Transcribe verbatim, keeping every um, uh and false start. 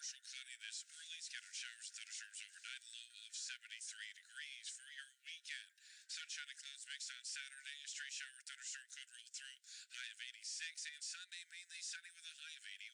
partial cloudiness early, scattered showers and thunderstorms overnight, low of seventy-three degrees for your weekend. Sunshine and clouds mixed on Saturday. A stray shower thunderstorm could roll through, high of eighty-six. And Sunday, mainly sunny with a high of eighty-one.